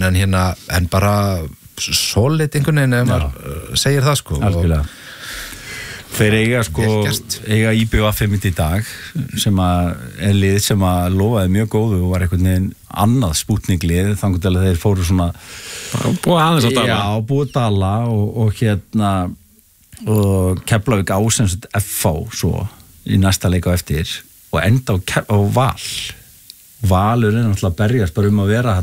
en bara solid einhvern veginn ef maður segir það sko. Algjörlega. Þeir eiga IBVF í dag sem lið sem lofaði mjög góðu og var einhvern veginn annað spútninglið þannig til að þeir fóru svona búið aðeins að dala. Já, búið að dala og Keflavík á sem sagt FH svo í næsta leik á eftir og enda á Val. Valur náttúrulega berjast bara að vera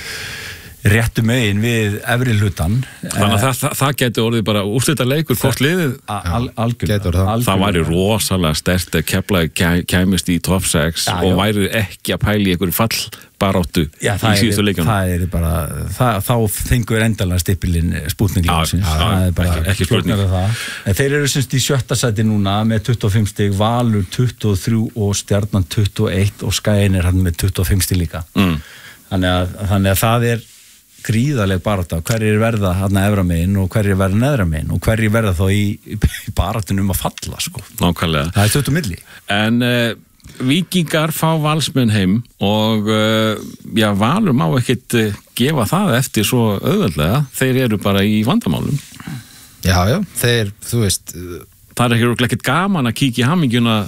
réttu megin við efri hlutan. Þannig að það geti orðið bara úrslita leikur hvort liðið. Algjörlega. Það væri rosalega sterkt að Keflavík kæmist í top 6 og væri ekki að pæla í einhverju fallbaráttu í síðustu leikjunum. Það er bara, þá fengur endalega stippilinn spútninglið. Það er bara ekki spurning. Þeir eru semst í 7. sæti núna með 25 stig, Valur 23 og Stjarnan 21 og Skæin er hann með 25 stig líka. Þannig að það er gríðaleg barátta, hverjir verða hérna efra megin og hverjir verða neðra megin og hverjir verða þá í baráttunum að falla sko. Nákvæmlega. Það er 20 milli. En Víkingar fá Valsmenn heim og Valur má ekkert gefa það eftir svo auðveldlega, þeir eru bara í vandamálum. Já, þeir, þú veist það er ekkert gaman að kíkja í hamingjuna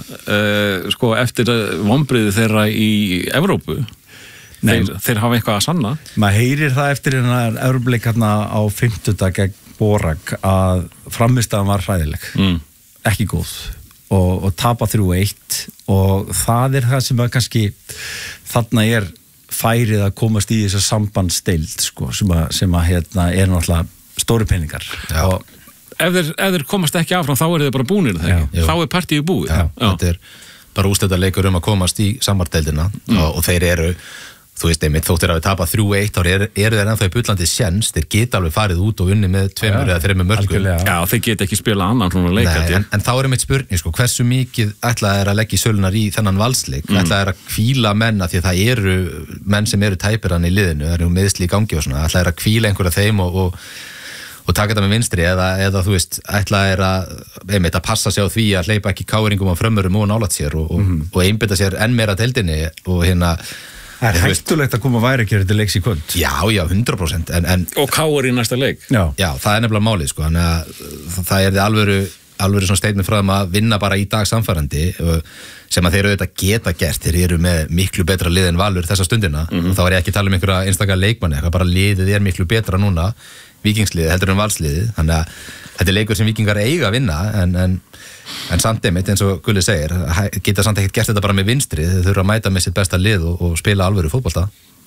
eftir vonbrigði þeirra í Evrópu. Þeir hafa eitthvað að sanna. Maður heyrir það eftir Evrópuleik á 50. gegn Borag að frammistaðan var hræðileg. Ekki góð og tapa 3-1 og það er það sem kannski þarna er færið að komast í þessa sambandsdeild sko, sem er náttúrulega stóri peningar. Og ef þeir komast ekki áfram þá eru þeir bara búnir þegar. Þá er partíu búið. Þetta er bara úrslita leikur að komast í sambandsdeildina og þeir eru þú veist einmitt, þóttir að við tapa 3-1 þá eru þeir ennþá í bullandi séns, þeir geta alveg farið út og unni með 2 eða 3 mörkum. Já, þeir geta ekki spila annan svona leik. En þá er einmitt spurning, sko, hversu mikið ætlað er að leggja í sölunar í þennan valsleik, ætlað er að hvíla menn að því að það eru menn sem eru tæpir hann í liðinu, það eru meiðsli í gangi og svona, ætlað er að hvíla einhverja þeim og taka þetta með vinstri eða þú veist, ætlað er að passa sig á því að hleypa ekki káringum á frömmurum og nálægt sér og einbeita sér enn meira deildinni og Það er hættulegt að koma værakjörði til leiks í kvöld. Já, 100%. Og káir í næsta leik. Já, það er nefnilega málið, sko. Þannig að það er alvöru svona statement frá þeim að vinna bara í dag samfærandi sem að þeir auðvitað geta gert. Þeir eru með miklu betra lið en Valur þessa stundina og þá er ég ekki að tala um einhverja einstaka leikmanni, eitthvað bara liðið er miklu betra núna, Víkingsliðið heldur en Valsliðið. Þannig að þetta er leikur sem Víkingar eiga að vinna en samt einmitt eins og Gulli segir geta samt ekkert gert þetta bara með vinstri þeir þurfa að mæta með sitt besta lið og spila alvöru fótbolta.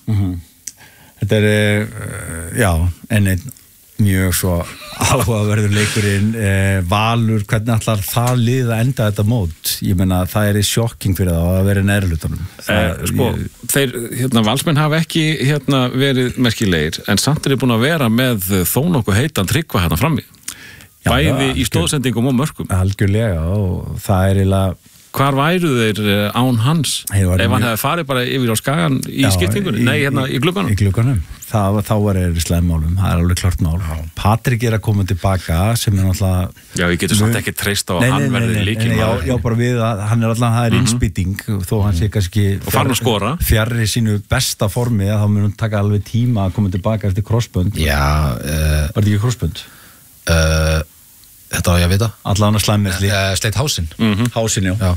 Þetta er einn mjög svo áhugaverður leikurinn Valur, hvernig ætlar það lið að enda þetta mót? Ég meina það er sjokking fyrir það að vera í neðri hlutanum. Þeir, Valsmenn hafa ekki verið merkilegir en samt er búin að vera með þó nokkuð heitan Tryggva frammi. Bæði í stóðsendingum og mörkum. Algjörlega og það er eiginlega Hvar væru þeir án hans? Ef hann hefði farið bara yfir á Skagan í skiptingunni? Nei, í glugganum? Í glugganum. Þá var þeir í slæmmálum, það er alveg klart mál. Patrik er að koma tilbaka sem er náttúrulega... Já, ég getur samt ekki treyst á að hann verði lykilmaður. Já, bara við að hann er alltaf, það er innspýting þó hann sé kannski... Og farin að skora. Fjarri sínu besta formi að þá mun hann taka alveg tíma að koma tilbaka eftir krossbönd. Já. Var þetta ekki krossbönd? Þetta á ég að vita. Allan að slæmmersli. Sleitt hásinn. Hásinn, já.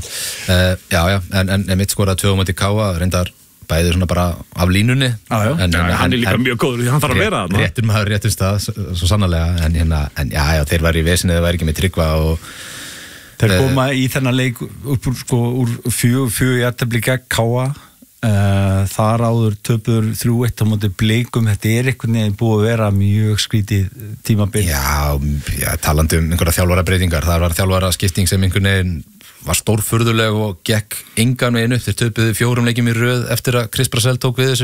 En mitt skorað 2 á móti Káa, reyndar bæði svona bara af línunni. Hann er líka mjög góður, hann þarf að vera þarna. Réttur maður, réttur stað, svo sannarlega. En þeir væri í vesinu, þeir væri ekki með Tryggva og... Þeir koma í þennan leik upp úr 4 jafntefli gegn Káa. Þar áður töpuður 3-1 á móti Blikum. Þetta er einhvern veginn búið að vera mjög skrítið tímabil. Já, talandi um einhverja þjálfarabreytingar. Það var þjálfaraskipting sem einhvern veginn var stórfurðuleg og gekk engan veginn upp. Þeir töpuðu 4 leikjum í röð eftir að Chris Brasel tók við þessu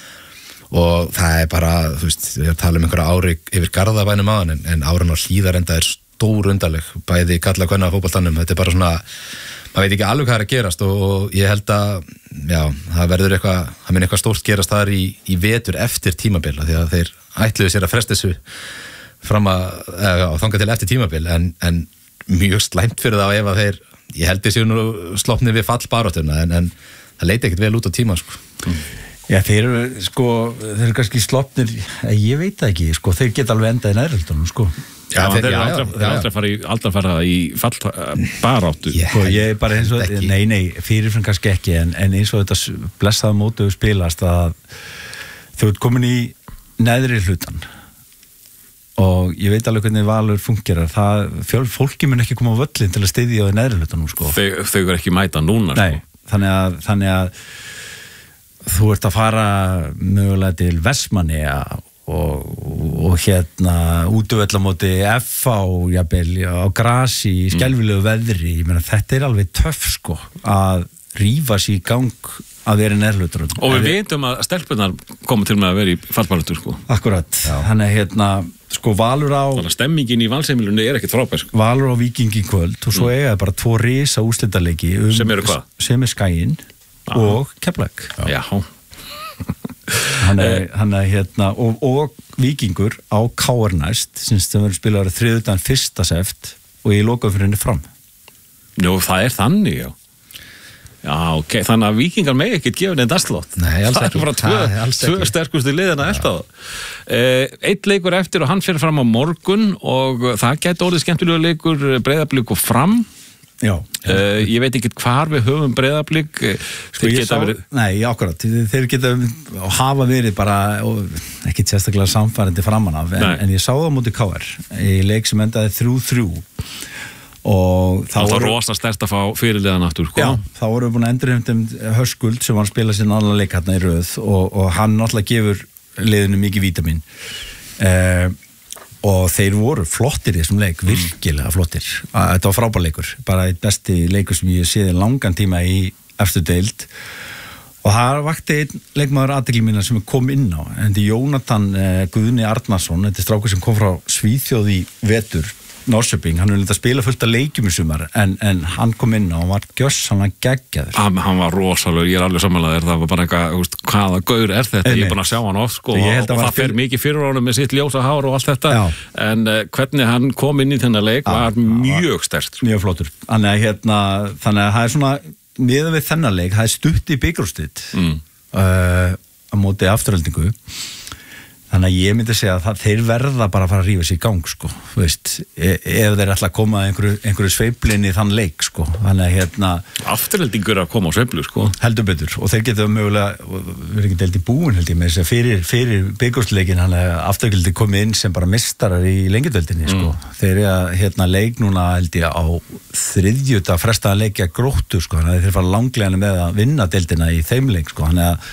og það er bara, þú veist, við talum um einhverja ári yfir Garðabænum aðan en áran á Hlíðarenda er stór undarleg bæði kalla kvenna á fótboltanum. Þetta er bara svona, maður veit ekki alveg hvað er að gerast og ég held að það verður eitthvað, það mun eitthvað stórt gerast þar í vetur eftir tímabil því að þeir ætluðu sér að fresta þessu fram að þangað til eftir tímabil en mjög slæmt fyrir það ef að þeir, ég held þeir séu nú sloppnir við fallbaráttuna en það leiti ekkert vel út á tíma sko. Já, þeir eru kannski slopnir, ég veit það ekki, sko, þeir geta alveg endað í neðrildunum, sko. Já, þeir eru aldrei fara í fallbaráttu. Ég er bara eins og, nei, fyrirfram kannski ekki, en eins og þetta blessaða mótu spilast að þú ert komin í neðri hlutan og ég veit alveg hvernig Valur fungerar, fólki mun ekki koma á völlin til að styðja á í neðri hlutanum, sko. Þau eru ekki mæta núna, nei, sko. Þannig að þú ert að fara mögulega til Vestmannaeyja og útivellamóti FH jafnvel á grasi í skelfilegu veðri, ég meina þetta er alveg töff, sko, að rífa sig í gang að vera í nærlutur. Og við veitum að stelpunar koma til með að vera í fallbaráttu, sko. Akkurat, þannig sko Valur á... Þannig að stemmingin í Valsheimilunni er ekkert frábær, sko. Valur á Víking í kvöld og svo eiga bara 2 risa úrslitaleiki sem eru hvað? Sem er Skaginn og Keflavík. Já. Hann og Víkingur á KR næst, sem verður spilaður 31. seft og ég loka fyrir henni fram. Jú, það er þannig, já. Já, ok, þannig að Víkingar megi ekkert gefa neitt aðslótt. Nei, alls ekki. Það er bara tvö sterkustu liðina elda það. Eitt leikur eftir og hann fer fram á morgun og það gæti orðið skemmtilega leikur Breiðablik og Fram. Já. Ég veit ekki hvar við höfum Breiðablik. Nei, akkurat. Þeir geta hafa verið bara ekki sérstaklega samfærandi framan af, en ég sá það á móti KR í leik sem endaði 3-3. Og það var rosa sterkt að fá fyrirliðan aftur, sko. Já, þá vorum við búin að endurheimta Höskuld sem var að spila sín annan leik hérna í röð og hann náttúrulega gefur liðinu mikið vítamín og þeir voru flottir í þessum leik, virkilega flottir. Þetta var frábær leikur, bara eitt besti leikur sem ég séði langan tíma í efstu deild og það vakti einn leikmaður athygli mína sem kom inn á, en þetta er Jónatan Guðni Arnarsson, þetta er strákur sem kom frá Svíþjóð í vetur, Norrköping, hann vildi að spila fullt af leikjum í sumar, en hann kom inn og hann var gjörsamlega geggjaður. Hann var rosalega, ég er alveg samanlegaður, það var bara eitthvað, hvaða gaur er þetta? Ég er búin að sjá hann oft, sko, og það fer mikið fyrir honum með sitt ljósa hár og allt þetta, en hvernig hann kom inn í þennan leik var mjög sterkt. Mjög flottur. Þannig að það er svona, miðað við þennan leik, það er stutt í byggarúrslit á móti afturhaldingu. Þannig að ég myndi segja að þeir verða bara að fara að rífa sig í gang, sko, þú veist, ef þeir ætla að koma að einhverju sveiflin í þann leik, sko, þannig að Afturheldingur að koma á sveiflu, sko. Heldur betur, og þeir geta mögulega, við erum ekki deilt í búin, held ég, með þess að fyrir byggjúrslleikin, hann er Afturheldi komið inn sem bara mistarar í lengjadöldinni, sko. Þeir eru leik núna, held ég, á 3. frestaðan leik að Gróttu, sko, þannig að þeir fara langlega með að vinna deildina í þeim leik, sko,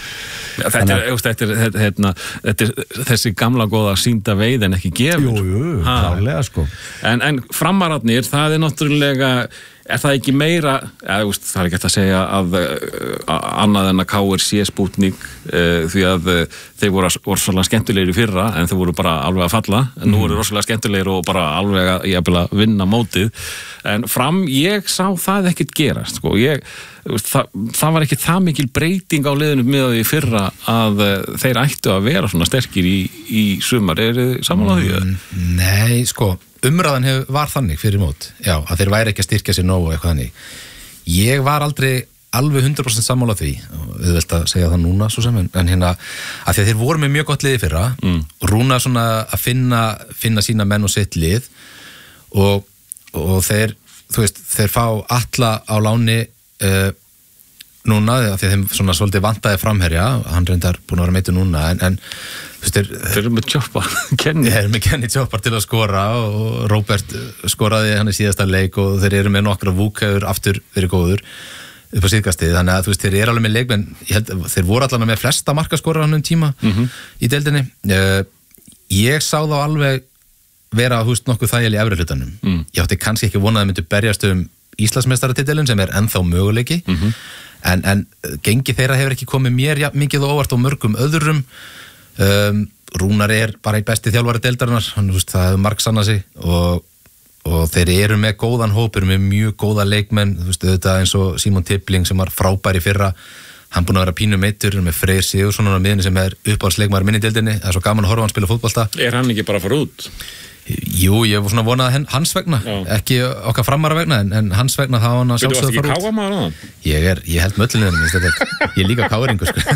þessi gamla góða sýnda veið en ekki gefur. Jú, klálega, sko. En framararnir, það er náttúrulega, er það ekki meira, það er ekki hægt að segja að annað en að KR sé Spútnik, því að þeir voru rosalega skemmtilegir í fyrra, en þeir voru bara alveg að falla, en nú voru rosalega skemmtilegir og bara alveg að vinna mótið. En Fram, ég sá það ekkert gerast, sko. Það var ekki það mikil breyting á liðinu með því fyrra að þeir ættu að vera svona sterkir í sumar. Er þið sammála því? Nei, sko, umræðan var þannig fyrir mót, já, að þeir væri ekki að styrkja sér nógu eitthvað þannig. Ég var aldrei alveg 100% sammála því, og við vilt að segja það núna svo sem, en hérna, að því að þeir voru með mjög gott liði fyrra, Rúna svona að finna sína menn og sitt lið og þeir, þú veist, þeir fá alla á láni núna, því að þeim svona svolítið vantaði framherja, hann reyndar búin að vera meitur núna, en þeir eru með Tjópar Þeir eru með Kenny Tjópar til að skora og Róbert skoraði hann í síðasta leik og þeir eru með nokkra vúkhefur aftur verið góður upp á síðkastið, þannig að þú veist, þeir eru alveg með leikmenn, ég held, þeir voru allavega með flesta markaskora hann tíma í deildinni. Ég sá þá alveg vera, þú veist, nokkuð þægilega í efri hlutanum. Ég átti kannski ekki vonað að myndu berjast Íslandsmeistaratitilinn sem er ennþá möguleiki, en gengi þeirra hefur ekki komið mér mikið og óvart og mörgum öðrum. Rúnar er bara í besti þjálfari deildarinnar, það hefur margsannað sig og þeir eru með góðan hóp, eru með mjög góða leikmenn, þú veist, auðvitað eins og Símon Tippling sem var frábær í fyrra, hann búin að vera pínu meittur með Freyr Sigursson á miðinni sem er uppáhaldsleikmaður minni í deildinni, það er svo gaman að horfa hann spila fótbolta. Er hann ekki bara að fara út? Jú, ég var svona vonað hans vegna, ekki okkar framara vegna, en hans vegna þá hann að sjálfsögða fara út. Þú varst ekki káamaður á hann? Ég held möllinni ég er líka káringu, sko.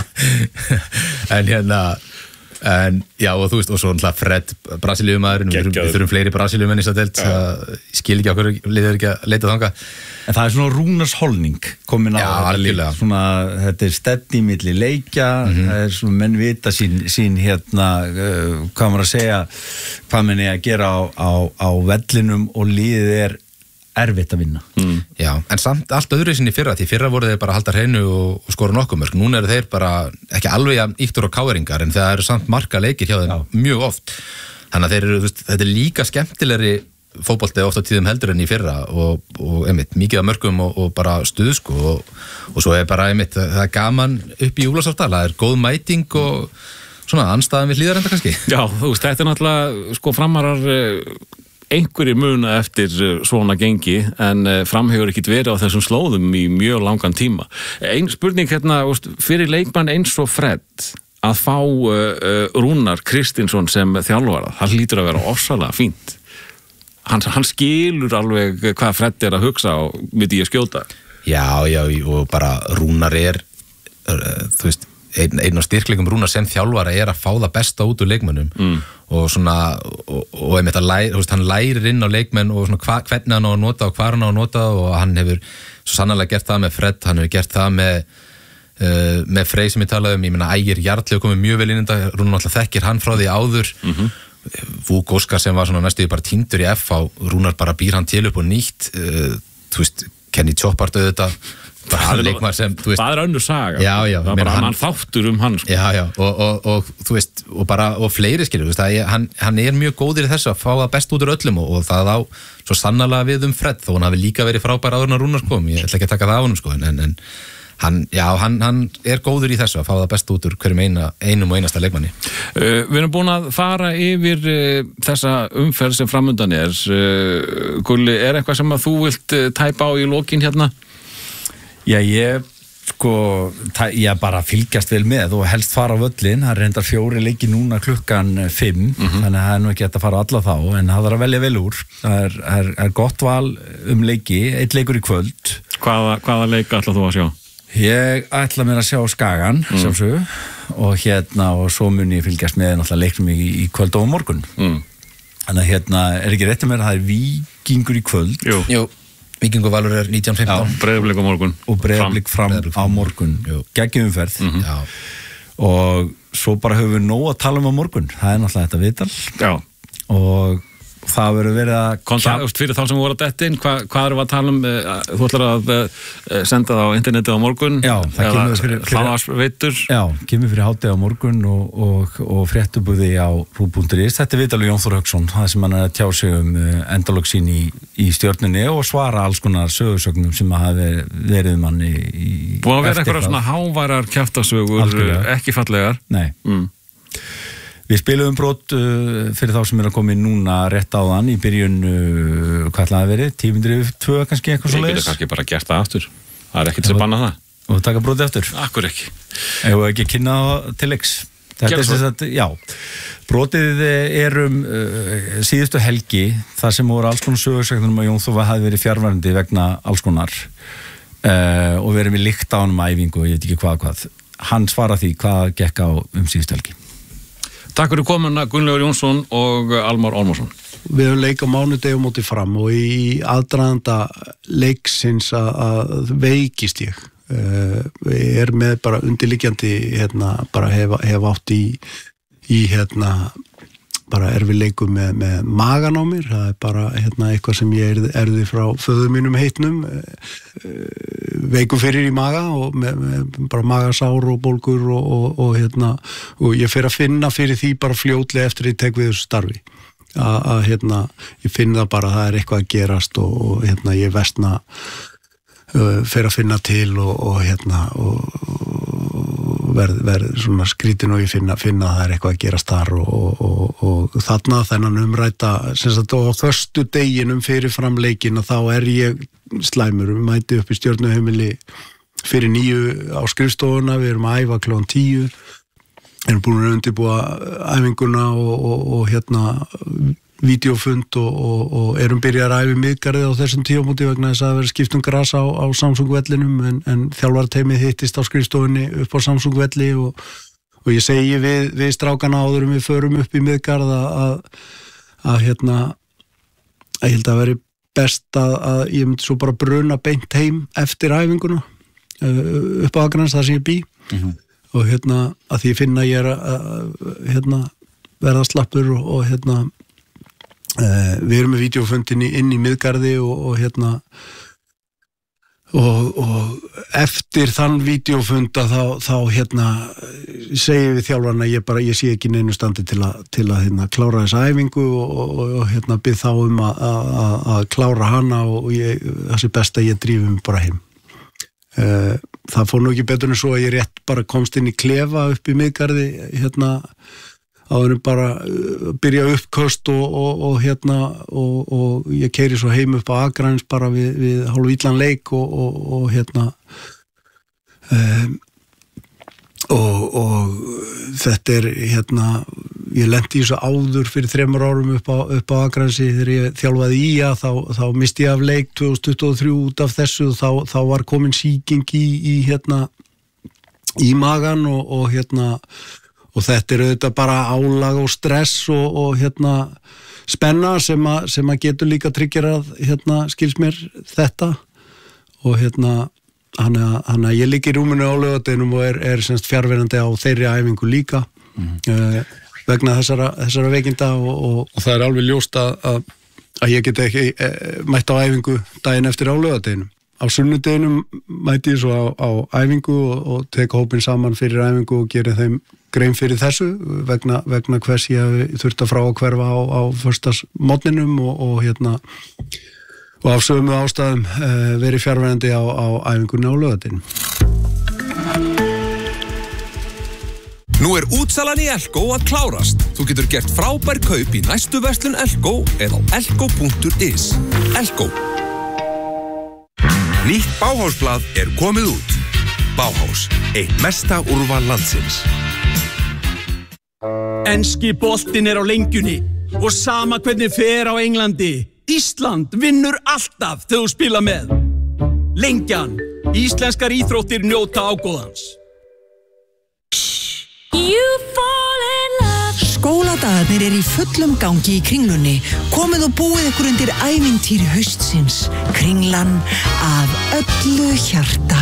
En já, og þú veist, og svo náttúrulega Fred, Brasilíumaðurinn, við þurfum fleiri Brasilíumenn í þessa deild, ég skil ekki okkur liður ekki að leita þangað. En það svona Rúnars holning komin á þetta svona, þetta stefni milli leikja, það svona menn vita sín hvað maður að segja, hvað menn að gera á vellinum og liðið erfitt að vinna. Já, en samt allt öðru sinni fyrra, því fyrra voru þeir bara að halda hreinu og skora nokkuð mörk. Núna eru þeir bara ekki alveg ýktur og káeringar, en það eru samt marga leikir hjá þeim mjög oft. Þannig að þeir eru, þetta er líka skemmtilegri fótbolti oft á tíðum heldur enn í fyrra og einmitt, mikið af mörkum og bara stuðsku og svo bara einmitt, það er gaman upp í Júlasaftal, það er góð mæting og svona andstæðan við Hlíðarenda kannski. Já, þú veist, þetta er náttúrulega, sko, framarar einhverjir muna eftir svona gengi en framhefur ekkit verið á þessum slóðum í mjög langan tíma. Ein spurning fyrir leikmann eins og Fred að fá Rúnar Kristinsson sem þjálfara, það hlýtur að vera ofsalega fínt. Hann skilur alveg hvað Fred að hugsa og myndi ég skjóta. Já, og bara Rúnar þú veist, einn af styrkleikum Rúnar sem þjálfara að fá það besta út úr leikmönnum og svona, og einmitt hann lærir inn á leikmenn og svona hvernig hann á að nota og hvað hann á að nota og hann hefur svo sannarlega gert það með Fred, hann hefur gert það með Frey sem ég talaði ég meina Ægir Jarl hefur komið mjög vel inn þetta, Rúnar alltaf þekkir hann frá því áður Vúk Óskar sem var svona næstuði bara týndur í FH, Rúnar bara býr hann til upp og nýtt, þú veist Kenny Choppart auðvitað bara leikmaður sem, þú veist, það er önnur saga já, það er bara hann þáttur hann sko. já, og þú veist og fleiri skilur, þú veist, hann er mjög góður í þessu að fá það best út úr öllum og það á svo sannarlega við Fred þó hann hafi líka verið frábær áður en Rúnar kom ég ætla ekki að taka það á honum sko, en hann er góður í þessu að fá það best út úr hverjum einum og einasta leikmanni. Við erum búin að fara yfir þessa umferð sem framundan Gulli, er eitthvað sem að þú vilt tæpa á í lokin hérna? Já, ég bara fylgjast vel með og helst fara á völlin, það reyndar 4 leiki núna klukkan 5, þannig að það er nú ekki að fara alla þá, en það þarf að velja vel úr, það er gott val leiki, 1 leikur í kvöld. Hvaða leika ætla þú að sjá? Ég ætla mér að sjá Skagan, sjálfsögðu, og svo mun ég fylgjast með náttúrulega leiknum í kvöld og morgun. Þannig að er ekki rétt að mér að það er Víkingur í kvöld. Jú. Víkingur Valur 19:15. Já, Breiðablik á morgun. Og Breiðablik fram á morgun. Geggjum umferð. Já. Og svo bara höfum við nóg að tala á morgun. Það er náttúrulega þetta viðtal. Já. Og það verður verið að fyrir þá sem voru að detta inn, hvað erum við að tala þú ætlar að senda það á internetið á morgun? Já, það kemur fyrir hlaðvarpsveitur. Já, kemur fyrir hádegi á morgun og fréttubúði á RÚV.is. Þetta er viðtalið Jón Þór Hauksson, það sem hann er að tjá sig endalok sín í stjörnunni og svara alls konar sögursögnum sem hafa verið manni búið að vera eitthvað svona háværar kjaftasögur, ekki fallegar. Nei. Við spilum brot fyrir þá sem er að koma núna rétt á þann í byrjun, hvað ætlaði að verið? 10:02 kannski eitthvað svo leiðis? Ég geta kannski bara gert það aftur. Það er ekkert sem banna það. Og taka brotið aftur? Akkur ekki. Ef við ekki kynna það til leiks. Já. Brotið síðustu helgi, þar sem voru alls konar sögursögnum að Jón Þór hafi verið fjarverandi vegna alls konar og verið með líkt á honum æfingu og ég veit ekki hvað. Hann svara því hvað gekk á síðustu helgi. Takk fyrir komuna Gunnlaugur Jónsson og Almar Ormarsson. Við höfum leik á mánudegi á móti Fram og í aðdraganda leiksins að veikist ég. Ég með bara undirliggjandi bara hef átt í bara erfiðleikum með magan á mér, það er bara eitthvað sem ég erði frá föður mínum heitnum, veikum fyrir í maga og með bara magasár og bólgur og ég fer að finna fyrir því bara fljótlega eftir ég tek við þessu starfi að ég finn það bara að það er eitthvað að gerast og ég versna fer að finna til og verð svona skrítin og ég finna að það er eitthvað að gerast þar og þarna þennan umræta sem sagt á föstu deginum fyrir framleikin og þá er ég slæmur, við mæti upp í Stjörnuheimili fyrir 9 á skrifstofuna, við erum að æfa kl. 10 erum búin að undirbúa æfinguna og vídeófund og erum byrjað að æfa í miðgarði á þessum tímamóti vegna þess að það verið skipt gras á Samsung vellinum en þjálfarteymið hittist á skrifstofunni upp á Samsung velli og ég segi við strákana áður við förum upp í miðgarð að ég held að veri best að ég myndi svo bara bruna beint heim eftir æfinguna upp á Akranesi þar sem ég bý og að því ég finna að ég að verða slappur og við erum með vídeófundin inn í miðgarði og eftir þann vídeófunda þá segi við þjálfarna ég sé ekki neinu standi til að klára þessa æfingu og bið þá að klára hana og það sé best að ég drífi mig bara heim það fór nú ekki betur en svo að ég rétt bara komst inn í klefa upp í miðgarði áður bara byrja uppköst og ég keyri svo heim upp á Akranesi bara við hálf illan leik og þetta ég lenti í þessu áður fyrir 3 árum upp á Akranesi þegar ég þjálfaði þá misti ég af leik 2023 út af þessu þá var komin sýking í magan og þetta auðvitað bara álag og stress og spenna sem að getur líka triggerað skils mér þetta og hann að ég ligg í rúminu á laugardeginum og er semst fjarverandi á þeirri æfingu líka vegna þessara veikinda og það er alveg ljóst að ég get ekki mætt á æfingu daginn eftir á laugardeginum á sunnudeginum mæti ég svo á æfingu og tek hópinn saman fyrir æfingu og geri þeim grein fyrir þessu vegna hvers ég þurfti að frá að hverfa á föstudagsmorgninum og af sömu ástæðum verið fjarverandi á æfingunni á laugardeginum. Nú er útsalan í Elko að klárast. Þú getur gert frábær kaup í næstu verslun Elko eða á elko.is. Elko. Nýtt Bauhausblað er komið út. Bauhaus, eitt mesta úrval landsins. Enski boltinn er á lengjunni og sama hvernig fer á Englandi. Ísland vinnur alltaf þegar þú spila með. Lengjan, íslenskar íþróttir njóta ágóðans. Skóladagarnir er í fullum gangi í Kringlunni. Komið og búið ykkur undir ævintýri haustsins. Kringlan af öllu hjarta.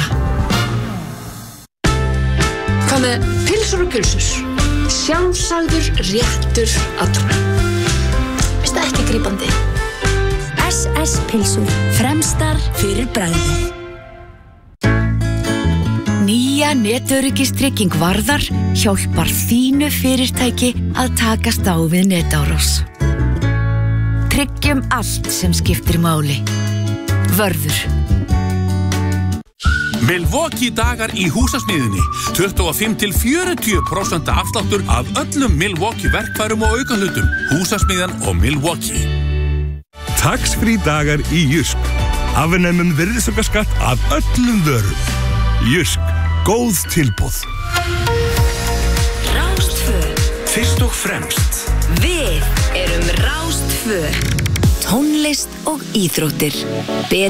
Hvað með pylsur og pulsur? Sjálfsagður réttur allra. Veistu ekki grípandi? SS pylsur, fremstar fyrir bragðið. Nýja netöryggistrygging Varðar hjálpar þínu fyrirtæki að takast á við netárás. Tryggjum allt sem skiptir máli. Vörður. Milwaukee dagar í húsasmiðjunni. 25-40% afsláttur af öllum Milwaukee verkfærum og aukahlutum. Húsasmiðjan og Milwaukee. Tax-free dagar í Jysk. Afnemum virðisaukaskatt af öllum vörum. Jysk, góð tilboð. Rástfö. Fyrst og fremst. Við erum Rástfö. Tónlist og íþróttir.